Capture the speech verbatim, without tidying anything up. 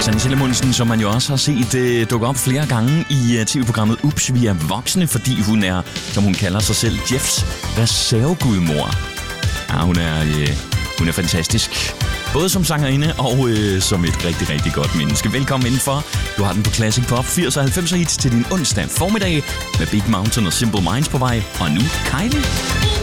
Sanne Salomonsen, som man jo også har set uh, dukke op flere gange i uh, tv-programmet Ups, vi er voksne, fordi hun er, som hun kalder sig selv, Jeffs reservegudmor. Ja, hun er, uh, hun er fantastisk. Både som sangerinde og uh, som et rigtig, rigtig godt menneske. Velkommen indenfor. Du har den på Classic Pop firs og halvfems hits til din onsdag formiddag med Big Mountain og Simple Minds på vej. Og nu Kylie.